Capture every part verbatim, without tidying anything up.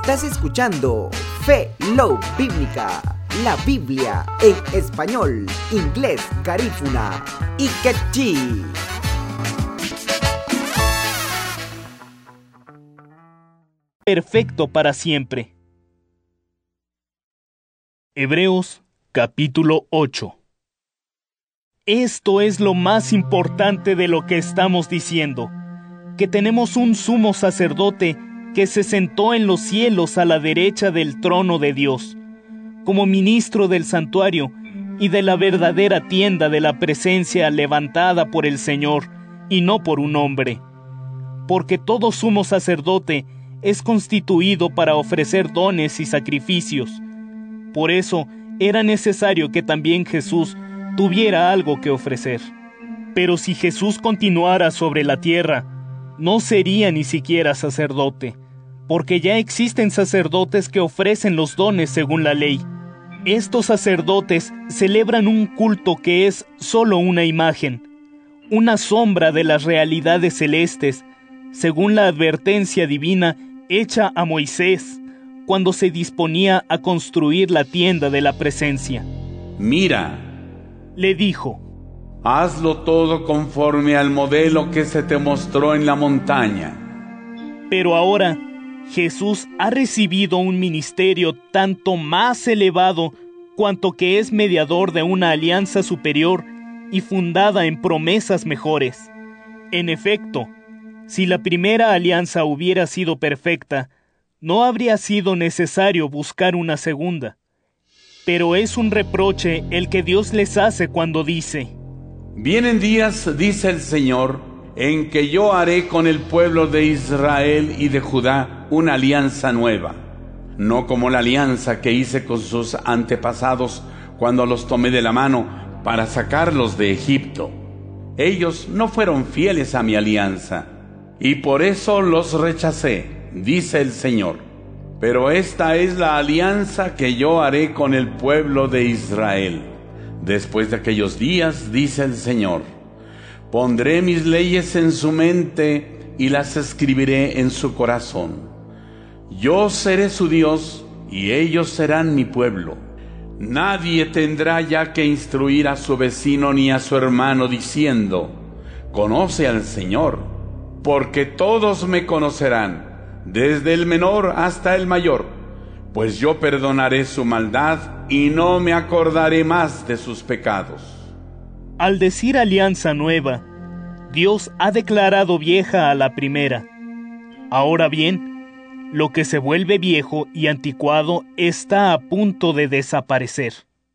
Estás escuchando Fe Love Bíblica, la Biblia en español, inglés, garífuna y quechí. Perfecto para siempre. Hebreos capítulo ocho. Esto es lo más importante de lo que estamos diciendo, que tenemos un sumo sacerdote que se sentó en los cielos a la derecha del trono de Dios, como ministro del santuario y de la verdadera tienda de la presencia levantada por el Señor y no por un hombre. Porque todo sumo sacerdote es constituido para ofrecer dones y sacrificios. Por eso era necesario que también Jesús tuviera algo que ofrecer. Pero si Jesús continuara sobre la tierra, no sería ni siquiera sacerdote, porque ya existen sacerdotes que ofrecen los dones según la ley. Estos sacerdotes celebran un culto que es solo una imagen, una sombra de las realidades celestes, según la advertencia divina hecha a Moisés cuando se disponía a construir la tienda de la presencia. Mira, le dijo, hazlo todo conforme al modelo que se te mostró en la montaña. Pero ahora Jesús ha recibido un ministerio tanto más elevado cuanto que es mediador de una alianza superior y fundada en promesas mejores. En efecto, si la primera alianza hubiera sido perfecta, no habría sido necesario buscar una segunda. Pero es un reproche el que Dios les hace cuando dice: Vienen días, dice el Señor, en que yo haré con el pueblo de Israel y de Judá una alianza nueva, no como la alianza que hice con sus antepasados cuando los tomé de la mano para sacarlos de Egipto. Ellos no fueron fieles a mi alianza, y por eso los rechacé, dice el Señor. Pero esta es la alianza que yo haré con el pueblo de Israel. Después de aquellos días, dice el Señor, pondré mis leyes en su mente y las escribiré en su corazón. Yo seré su Dios y ellos serán mi pueblo. Nadie tendrá ya que instruir a su vecino ni a su hermano diciendo, conoce al Señor, porque todos me conocerán, desde el menor hasta el mayor, pues yo perdonaré su maldad y no me acordaré más de sus pecados. Al decir alianza nueva, Dios ha declarado vieja a la primera. Ahora bien, lo que se vuelve viejo y anticuado está a punto de desaparecer.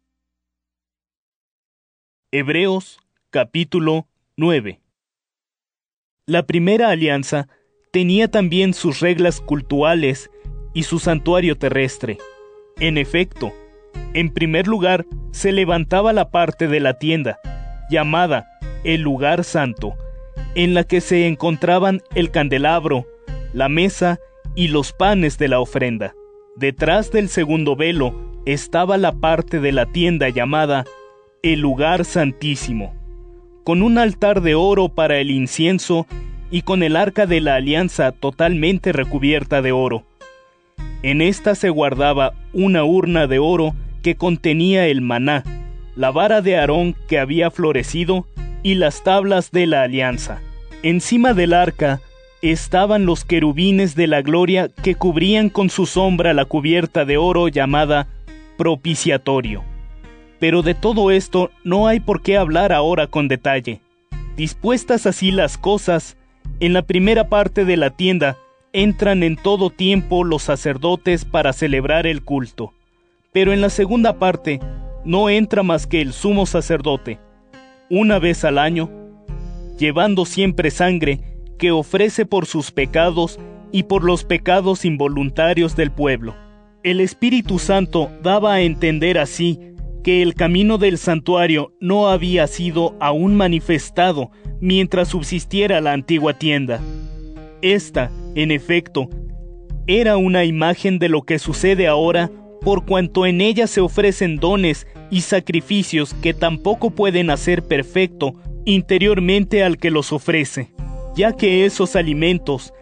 Hebreos capítulo nueve. La primera alianza tenía también sus reglas cultuales y su santuario terrestre. En efecto, en primer lugar se levantaba la parte de la tienda, llamada el lugar santo, en la que se encontraban el candelabro, la mesa y los panes de la ofrenda. Detrás del segundo velo estaba la parte de la tienda llamada el lugar santísimo, con un altar de oro para el incienso y con el arca de la alianza totalmente recubierta de oro. En esta se guardaba una urna de oro que contenía el maná, la vara de Aarón que había florecido y las tablas de la alianza. Encima del arca estaban los querubines de la gloria que cubrían con su sombra la cubierta de oro llamada propiciatorio. Pero de todo esto no hay por qué hablar ahora con detalle. Dispuestas así las cosas, en la primera parte de la tienda entran en todo tiempo los sacerdotes para celebrar el culto. Pero en la segunda parte no entra más que el sumo sacerdote, una vez al año, llevando siempre sangre que ofrece por sus pecados y por los pecados involuntarios del pueblo. El Espíritu Santo daba a entender así que el camino del santuario no había sido aún manifestado mientras subsistiera la antigua tienda. Esta, en efecto, era una imagen de lo que sucede ahora, por cuanto en ella se ofrecen dones y sacrificios que tampoco pueden hacer perfecto interiormente al que los ofrece, ya que esos alimentos